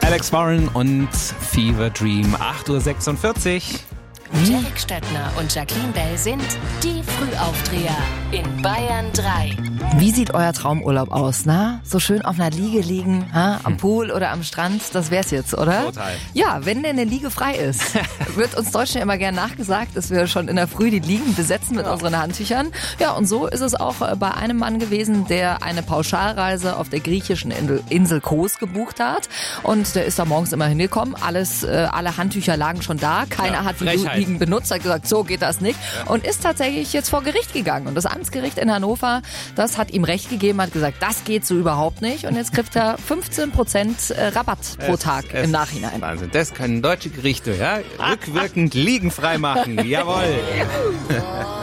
Alex Warren und Fever Dream, 8:46 Uhr. Derek Stettner und Jacqueline Bell sind die Frühaufdreher in Bayern 3. Wie sieht euer Traumurlaub aus, na? So schön auf einer Liege liegen, am Pool oder am Strand, das wär's jetzt, oder? Total. Ja, wenn denn eine Liege frei ist. Wird uns Deutschen immer gern nachgesagt, dass wir schon in der Früh die Liegen besetzen mit unseren Handtüchern. Ja, und so ist es auch bei einem Mann gewesen, der eine Pauschalreise auf der griechischen Insel Kos gebucht hat. Und der ist da morgens immer hingekommen. Alle Handtücher lagen schon da. Keiner hat die Frechheit. Liegen benutzt, hat gesagt, so geht das nicht. Und ist tatsächlich jetzt vor Gericht gegangen. Und das Amtsgericht in Hannover, das hat ihm recht gegeben, hat gesagt, das geht so überhaupt nicht. Und jetzt kriegt er 15% Rabatt pro Tag im Nachhinein. Wahnsinn, das können deutsche Gerichte, ja? Rückwirkend Liegen freimachen, jawohl.